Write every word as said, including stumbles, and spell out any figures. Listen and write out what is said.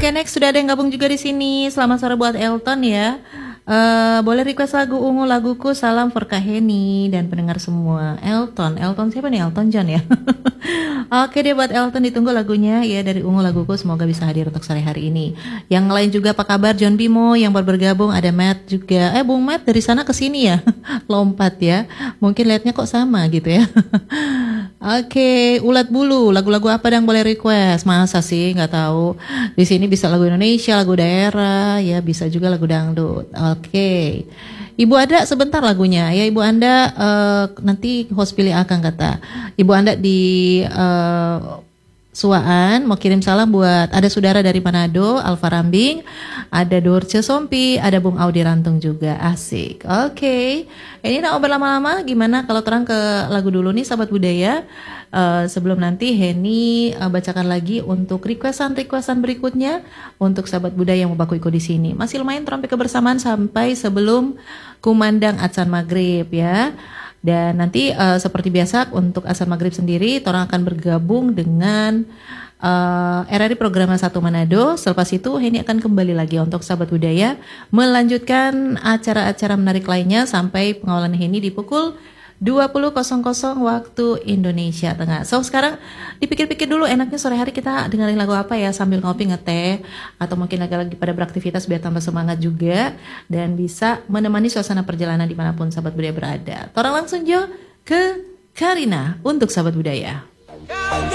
Oke, next sudah ada yang gabung juga di sini. Selamat sore buat Elton ya. Eh, boleh request lagu Ungu, laguku Salam for Kaheni dan pendengar semua. Elton, Elton siapa nih? Elton John ya. Oke deh buat Elton, ditunggu lagunya ya dari Ungu Laguku, semoga bisa hadir untuk sore hari ini. Yang lain juga apa kabar? John Bimo yang baru bergabung, ada Matt juga. Eh Bung Matt dari sana ke sini ya. Lompat ya. Mungkin liatnya kok sama gitu ya. Oke, Ulat Bulu, lagu-lagu apa yang boleh request? Masa sih nggak tahu. Di sini bisa lagu Indonesia, lagu daerah, ya bisa juga lagu dangdut. Oke. Ibu ada sebentar lagunya ya Ibu Anda, uh, nanti host pilih akan kata. Ibu Anda di uh, Suaan mau kirim salam buat ada saudara dari Manado, Alfa Rambing, ada Dorce Sompi, ada Bung Audi Rantung juga. Asik. Oke. Okay. Ini nak berlama-lama gimana kalau terang ke lagu dulu nih sahabat budaya. Uh, sebelum nanti Heni uh, bacakan lagi untuk requestan-requestan berikutnya untuk sahabat budaya yang mau baku ikut di sini. Masih lumayan trompet kebersamaan sampai sebelum kumandang adzan maghrib ya. Dan nanti uh, seperti biasa untuk adzan maghrib sendiri, orang akan bergabung dengan uh, R R I Program satu Manado. Selepas itu Heni akan kembali lagi untuk sahabat budaya melanjutkan acara-acara menarik lainnya sampai pengawalan Heni di pukul dua puluh waktu Indonesia Tengah. So sekarang dipikir-pikir dulu enaknya sore hari kita dengerin lagu apa ya sambil ngopi ngeteh atau mungkin lagi-lagi pada beraktivitas biar tambah semangat juga dan bisa menemani suasana perjalanan dimanapun sahabat budaya berada. Orang langsung Jo ke Karina untuk sahabat budaya.